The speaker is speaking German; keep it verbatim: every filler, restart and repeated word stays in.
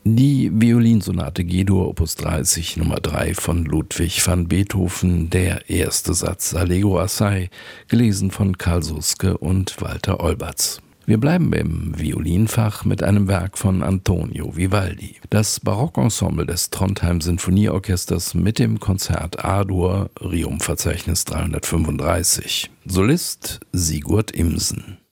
Die Violinsonate G-Dur Opus dreißig Nummer drei von Ludwig van Beethoven, der erste Satz Allegro assai, gelesen von Karl Suske und Walter Olberts. Wir bleiben im Violinfach mit einem Werk von Antonio Vivaldi. Das Barockensemble des Trondheim Sinfonieorchesters mit dem Konzert A-Dur, Rium-Verzeichnis dreihundertfünfunddreißig. Solist Sigurd Imsen.